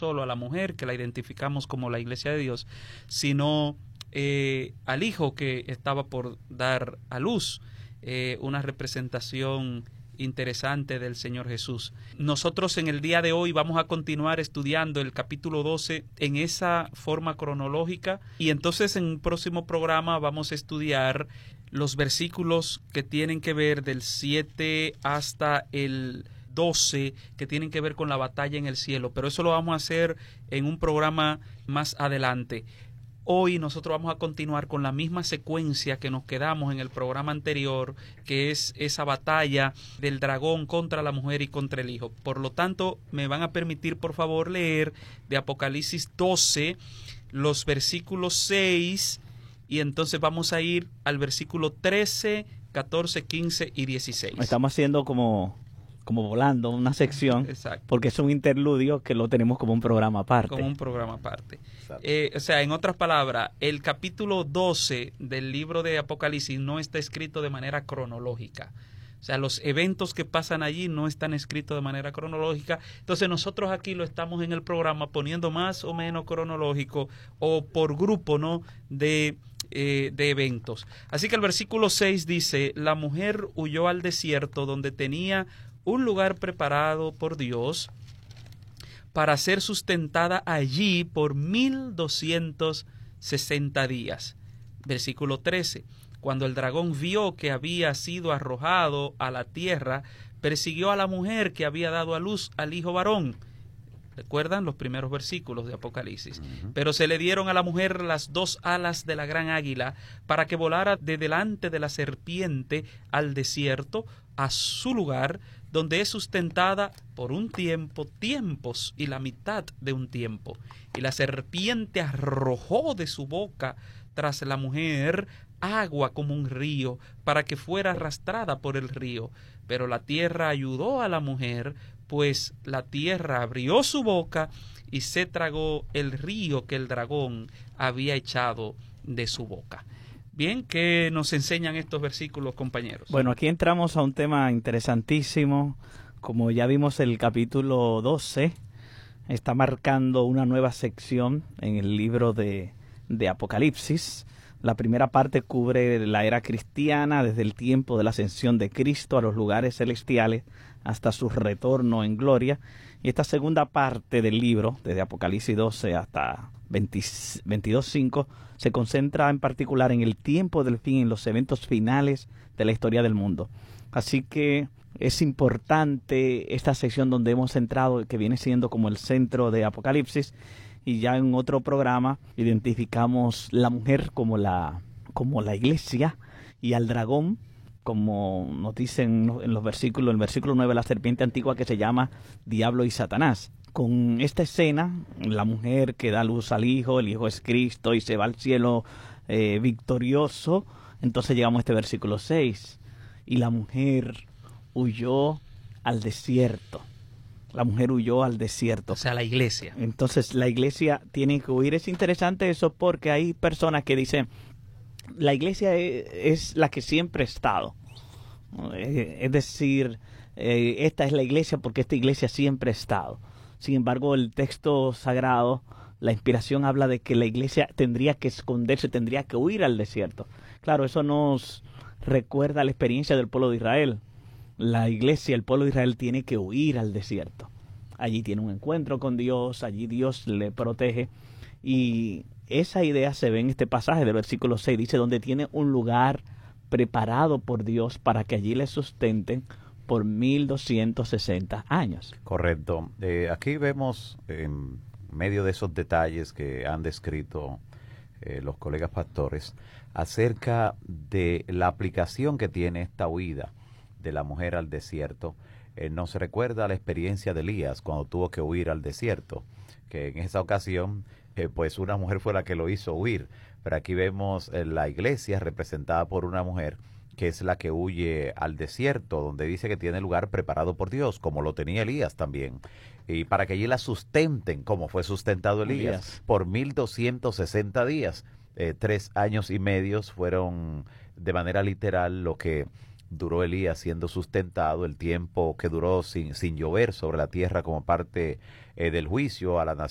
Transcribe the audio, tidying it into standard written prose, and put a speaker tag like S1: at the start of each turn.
S1: solo a la mujer, que la identificamos como la Iglesia de Dios, sino al hijo que estaba por dar a luz, una representación interesante del Señor Jesús. Nosotros en el día de hoy vamos a continuar estudiando el capítulo 12 en esa forma cronológica, y entonces en un próximo programa vamos a estudiar los versículos que tienen que ver del 7 hasta el 12, que tienen que ver con la batalla en el cielo, pero eso lo vamos a hacer en un programa más adelante. Hoy nosotros vamos a continuar con la misma secuencia que nos quedamos en el programa anterior, que es esa batalla del dragón contra la mujer y contra el hijo. Por lo tanto, me van a permitir, por favor, leer de Apocalipsis 12 los versículos 6, y entonces vamos a ir al versículo 13, 14, 15 y 16.
S2: Estamos haciendo como volando una sección.
S1: Exacto.
S2: Porque es un interludio que lo tenemos como un programa aparte.
S1: Como un programa aparte. O sea, en otras palabras, el capítulo 12 del libro de Apocalipsis no está escrito de manera cronológica. O sea, los eventos que pasan allí no están escritos de manera cronológica. Entonces nosotros aquí lo estamos en el programa poniendo más o menos cronológico o por grupo, ¿no?, de eventos. Así que el versículo 6 dice: la mujer huyó al desierto donde tenía un lugar preparado por Dios para ser sustentada allí por 1260 días. Versículo 13. Cuando el dragón vio que había sido arrojado a la tierra, persiguió a la mujer que había dado a luz al hijo varón. ¿Recuerdan los primeros versículos de Apocalipsis? Pero se le dieron a la mujer las 2 alas de la gran águila para que volara de delante de la serpiente al desierto, a su lugar, donde es sustentada por un tiempo, tiempos y la mitad de un tiempo. Y la serpiente arrojó de su boca tras la mujer agua como un río, para que fuera arrastrada por el río. Pero la tierra ayudó a la mujer, pues la tierra abrió su boca y se tragó el río que el dragón había echado de su boca. Bien, ¿qué nos enseñan estos versículos, compañeros?
S2: Bueno, aquí entramos a un tema interesantísimo. Como ya vimos, el capítulo 12 está marcando una nueva sección en el libro de Apocalipsis. La primera parte cubre la era cristiana, desde el tiempo de la ascensión de Cristo a los lugares celestiales hasta su retorno en gloria. Y esta segunda parte del libro, desde Apocalipsis 12 hasta 22:5, se concentra en particular en el tiempo del fin, en los eventos finales de la historia del mundo. Así que es importante esta sección donde hemos entrado, que viene siendo como el centro de Apocalipsis. Y ya en otro programa identificamos la mujer como la iglesia, y al dragón, como nos dicen en los versículos, en el versículo 9, la serpiente antigua, que se llama Diablo y Satanás. Con esta escena, la mujer que da luz al hijo, el hijo es Cristo y se va al cielo victorioso. Entonces llegamos a este versículo 6. Y la mujer huyó al desierto. La mujer huyó al desierto.
S1: O sea, la iglesia.
S2: Entonces la iglesia tiene que huir. Es interesante eso, porque hay personas que dicen, la iglesia es la que siempre ha estado. Es decir, esta es la iglesia porque esta iglesia siempre ha estado. Sin embargo, el texto sagrado, la inspiración habla de que la iglesia tendría que esconderse, tendría que huir al desierto. Claro, eso nos recuerda la experiencia del pueblo de Israel. La iglesia, el pueblo de Israel, tiene que huir al desierto. Allí tiene un encuentro con Dios, allí Dios le protege. Y esa idea se ve en este pasaje del versículo 6. Dice, donde tiene un lugar preparado por Dios para que allí le sustenten por 1260 años.
S3: Correcto. Aquí vemos, en medio de esos detalles que han descrito los colegas pastores, acerca de la aplicación que tiene esta huida de la mujer al desierto. Nos recuerda la experiencia de Elías cuando tuvo que huir al desierto, que en esa ocasión pues una mujer fue la que lo hizo huir, pero aquí vemos la iglesia representada por una mujer que es la que huye al desierto, donde dice que tiene lugar preparado por Dios, como lo tenía Elías también, y para que allí la sustenten, como fue sustentado Elías, por 1260 días. 3 años y medio fueron de manera literal lo que duró Elías siendo sustentado, el tiempo que duró sin llover sobre la tierra como parte del juicio a la nación